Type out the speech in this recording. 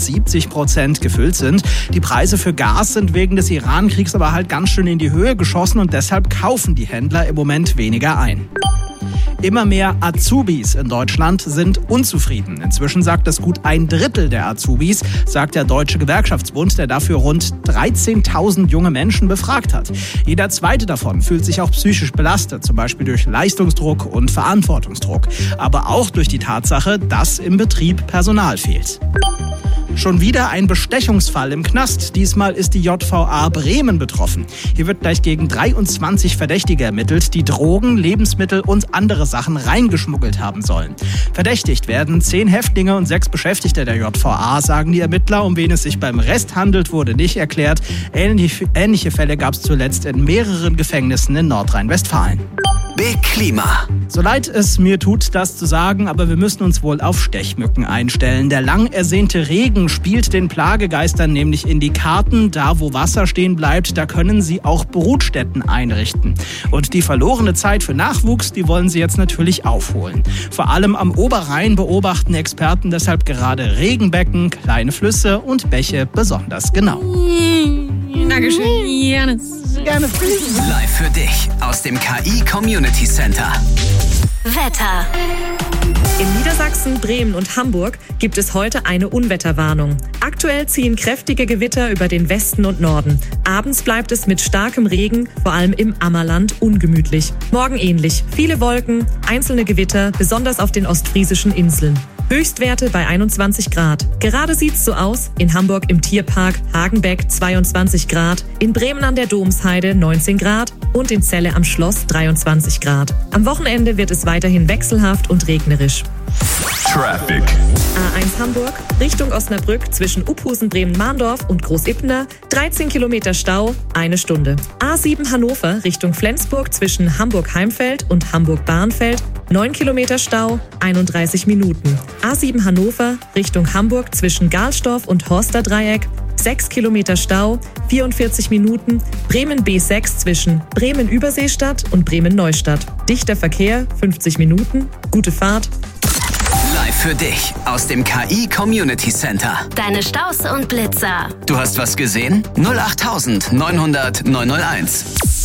70% gefüllt sind. Die Preise für Gas sind wegen des Iran-Kriegs aber halt ganz schön in die Höhe geschossen und deshalb kaufen die Händler im Moment weniger ein. Immer mehr Azubis in Deutschland sind unzufrieden. Inzwischen sagt es gut 1/3 der Azubis, sagt der Deutsche Gewerkschaftsbund, der dafür rund 13.000 junge Menschen befragt hat. Jeder zweite davon fühlt sich auch psychisch belastet, zum Beispiel durch Leistungsdruck und Verantwortungsdruck. Aber auch durch die Tatsache, dass im Betrieb Personal fehlt. Schon wieder ein Bestechungsfall im Knast. Diesmal ist die JVA Bremen betroffen. Hier wird gleich gegen 23 Verdächtige ermittelt, die Drogen, Lebensmittel und andere Sachen reingeschmuggelt haben sollen. Verdächtigt werden 10 Häftlinge und 6 Beschäftigte der JVA, sagen die Ermittler. Um wen es sich beim Rest handelt, wurde nicht erklärt. Ähnliche Fälle gab es zuletzt in mehreren Gefängnissen in Nordrhein-Westfalen. Big Klima. So leid es mir tut, das zu sagen, aber wir müssen uns wohl auf Stechmücken einstellen. Der lang ersehnte Regen spielt den Plagegeistern nämlich in die Karten. Da, wo Wasser stehen bleibt, da können sie auch Brutstätten einrichten. Und die verlorene Zeit für Nachwuchs, die wollen sie jetzt natürlich aufholen. Vor allem am Oberrhein beobachten Experten deshalb gerade Regenbecken, kleine Flüsse und Bäche besonders genau. Dankeschön, Janis. Gerne. Live für dich aus dem KI Community Center. Wetter. In Niedersachsen, Bremen und Hamburg gibt es heute eine Unwetterwarnung. Aktuell ziehen kräftige Gewitter über den Westen und Norden. Abends bleibt es mit starkem Regen, vor allem im Ammerland, ungemütlich. Morgen ähnlich. Viele Wolken, einzelne Gewitter, besonders auf den ostfriesischen Inseln. Höchstwerte bei 21 Grad. Gerade sieht's so aus. In Hamburg im Tierpark Hagenbeck 22 Grad, in Bremen an der Domsheide 19 Grad und in Celle am Schloss 23 Grad. Am Wochenende wird es weiterhin wechselhaft und regnerisch. Traffic. A1 Hamburg, Richtung Osnabrück zwischen Uphusen, Bremen-Mahndorf und Großippner, 13 Kilometer Stau, 1 Stunde. A7 Hannover, Richtung Flensburg zwischen Hamburg-Heimfeld und Hamburg-Bahnfeld, 9 Kilometer Stau, 31 Minuten. A7 Hannover, Richtung Hamburg zwischen Gahlstorf und Horsterdreieck, 6 Kilometer Stau, 44 Minuten. Bremen B6 zwischen Bremen-Überseestadt und Bremen-Neustadt. Dichter Verkehr, 50 Minuten. Gute Fahrt. Live für dich aus dem KI Community Center. Deine Staus und Blitzer. Du hast was gesehen? 08900 901.